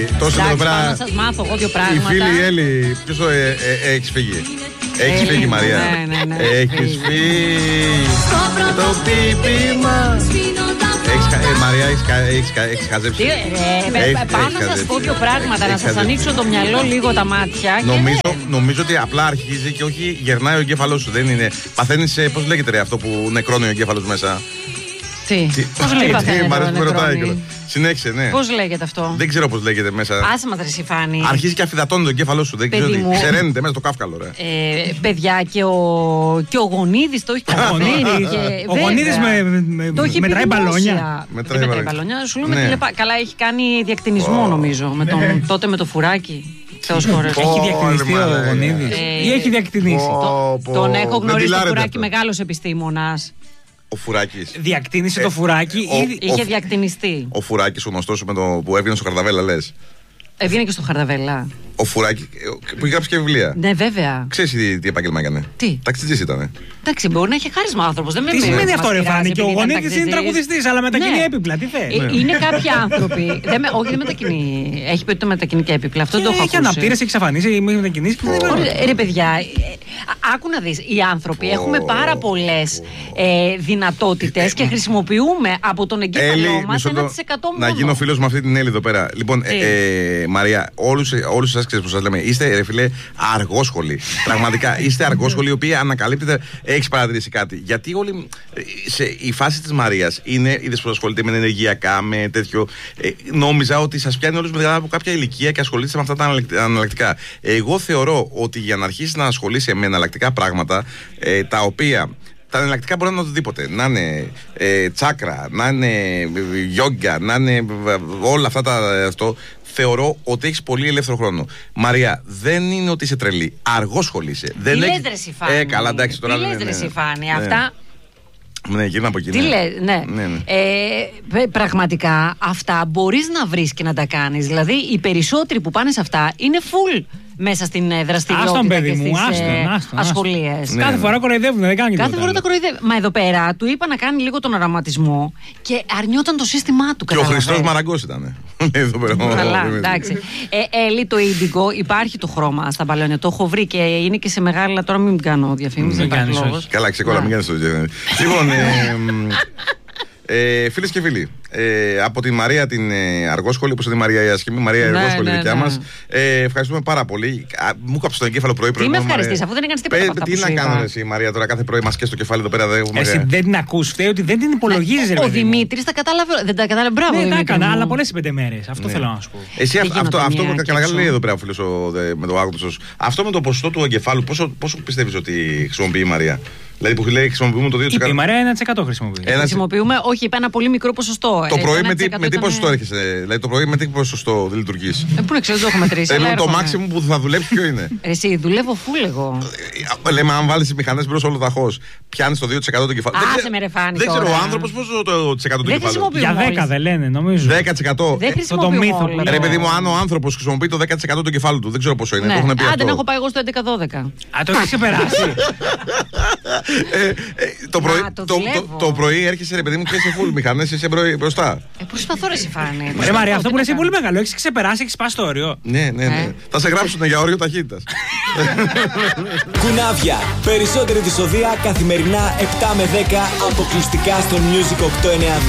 Τόσο εδώ πέρα. Να σας μάθω εγώ δύο πράγματα. Η φίλη Έλλη, ποιος έχεις φύγει? Έχεις φύγει, Μαρία. Ναι. Έχεις φύγει. Το χτύπημα. Μαρία, έχεις χαζέψει. Πάω να σας πω δύο πράγματα, να σας ανοίξω το μυαλό λίγο, τα μάτια. Νομίζω ότι απλά αρχίζει και όχι γερνάει ο εγκέφαλός σου. Δεν είναι. Παθαίνεις, πώς λέγεται αυτό που νεκρώνει ο εγκέφαλος μέσα? Πώς λέγεται? Μ' αρέσει που με ρωτάει. Συνέχισε, ναι. Πώς λέγεται αυτό? Δεν ξέρω πώς λέγεται μέσα. Άσε μας ρε Σιφάνη. Αρχίζει και αφυδατώνει το εγκέφαλό σου. Δεν ξέρω τι. Ξεραίνεται μέσα στο κάφκαλο, ρε. Παιδιά, και ο Γονίδης το έχει καταφέρει. Ο Γονίδης μετράει μπαλόνια. Μετράει μπαλόνια. Σου λέμε τηλεπά. Καλά, έχει κάνει διακτηνισμό νομίζω. Τότε με το φουράκι. Έχει διακτηνιστεί ο Γονίδης ή έχει διακτηνίσει? Τον έχω γνωρίσει το φουράκι, μεγάλος επιστήμονας. Ο Φουράκης. Διακτήνησε το Φουράκι. Είχε διακτηνιστεί. Ο Φουράκης, ο γνωστός που έβγαινε στο Χαρδαβέλα, λες? Έβγαινε και στο Χαρδαβέλα. Ο Φουράκης, που έχει γράψει και βιβλία. Ναι, βέβαια. Ξέρεις τι επάγγελμα έκανε? Τι? Ταξιτζής ήτανε. Εντάξει, μπορεί να έχει χάρισμα άνθρωπος. Τι σημαίνει αυτό, ρε Φάνη? Και ο Γονίδης είναι τραγουδιστής, αλλά μετακινεί έπιπλα. Τι θες? Είναι κάποιοι άνθρωποι. Όχι, δεν μετακινεί. Έχει πει ότι μετακινεί και έπιπλα. Αυτό το έχω ακούσει. Έχει αναπτήρες, έχει εξαφανίσει, έχει μετακινήσει. Ρε παιδιά, άκου να δεις. Οι άνθρωποι έχουμε πάρα πολλές δυνατότητες και χρησιμοποιούμε από τον εγκέφαλό μας 1% μόνο. Να γίνω φίλος με αυτή την Έλλη εδώ πέρα. Λοιπόν, Μαρία, όλους εσάς ξέρεις που σας λέμε, είστε ρε φίλε αργόσχολοι. Πραγματικά είστε αργόσχολοι, οι οποίοι ανακαλύπτετε. Έχεις παρατηρήσει κάτι? Γιατί όλοι η φάση της Μαρίας είναι, είδες πως ασχολείται με ενεργειακά, με τέτοιο. Νόμιζα ότι σας πιάνει όλους μετά από κάποια ηλικία και ασχολείστε με αυτά τα αναλλακτικά. Εγώ θεωρώ ότι για να αρχίσεις να ασχολείσαι με εναλλακτικά πράγματα, τα οποία. Τα εναλλακτικά μπορεί να είναι οτιδήποτε. Να είναι τσάκρα, να είναι γιόγκα, να είναι όλα αυτά αυτό. Θεωρώ ότι έχεις πολύ ελεύθερο χρόνο. Μαρία, δεν είναι ότι είσαι τρελή. Αργόσχολη. Τι λες ρε Σιφάνη? Καλά, εντάξει τώρα. Τι λες ρε Σιφάνη? Αυτά. Ναι, γύρνα από εκεί. Τι λες, ναι. Πραγματικά αυτά μπορείς να βρεις και να τα κάνεις. Δηλαδή οι περισσότεροι που πάνε σε αυτά είναι full μέσα στην δραστηριότητα και στις ασχολίες. Κάθε φορά κοροϊδεύουν, δεν κάνει Κάθε φορά τα κοροϊδεύουν. Μα εδώ πέρα του είπα να κάνει λίγο τον οραματισμό και αρνιόταν το σύστημά του. Και ο Χριστός Μαραγκός ήταν. Καλά, εντάξει. Έλλη, το ίντικο υπάρχει το χρώμα στα μπαλόνια. Το έχω βρει και είναι και σε μεγάλα. Τώρα μην κάνω διαφήμιση. Δεν υπάρχει λόγος. Καλά, ξεκόλα, μην κάνεις το διαφήμιση. Λοιπόν. Φίλες και φίλοι, από τη Μαρία την αργόσχολη, όπως είναι η Μαρία η ασχημή, Μαρία η αργόσχολη δικιά μας, ευχαριστούμε πάρα πολύ. Μου κόψε το εγκέφαλο πρωί-πρωί. Τι με ευχαριστείς, αφού δεν έκανες τίποτα από αυτά που σου είπα. Τι να κάνω εσύ Μαρία τώρα, κάθε πρωί μας και στο κεφάλι εδώ πέρα. Εσύ δεν την ακούς, φταίει ότι δεν την υπολογίζεις. Ο Δημήτρης τα κατάλαβε, δεν τα κατάλαβε. Μπράβο. Δεν τα έκανα, αλλά πολλές οι 5 μέρες. Αυτό θέλω να σου πω. Εσύ αυτό που καλά λέει εδώ πέρα ο φίλος με το άγνωστος. Αυτό με το ποσοστό του εγκεφάλου, πόσο πιστεύεις ότι χρησιμοποιεί η Μαρία? Δηλαδή που λέει χρησιμοποιούμε το 2%. Η Μαρία 1% χρησιμοποιεί. Χρησιμοποιούμε, όχι, είπα ένα πολύ μικρό ποσοστό. Το πρωί με τι ποσοστό έρχεσαι? Δηλαδή το πρωί με τι ποσοστό δεν λειτουργείς? Πού να ξέρω, δεν το έχω μετρήσει. Το maximum που θα δουλέψει ποιο είναι? Εσύ, δουλεύω full εγώ. Λέμε, αν βάλεις τις μηχανές μπρος όλο ταχώς, πιάνεις το 2% του κεφάλου. Άσε με ρε Φάνη. Δεν ξέρω ο άνθρωπος πόσο το 1% του κεφάλου. Για 10 δεν λένε, νομίζω. 10%. Δεν χρησιμοποιούμε. Ρε παιδί μου, αν ο άνθρωπος χρησιμοποιεί το 10% του κεφάλου του, δεν ξέρω πόσο είναι. Αν δεν έχω πάει εγώ στο 11-12. Α, το έχεις ξεπεράσει. Το πρωί έρχεσαι ρε παιδί μου και είσαι full μηχανές, είσαι μπροστά. Προσπαθώ ρε Σιφάνη. Ρε Μαρία, αυτό που λες είναι πολύ μεγάλο. Έχεις ξεπεράσει, έχεις σπάσει το όριο. Ναι. Θα σε γράψουν για όριο ταχύτητας. Κουνάβια. Περισσότερη δυσοδεία καθημερινά 7 με 10 αποκλειστικά στο Music 892.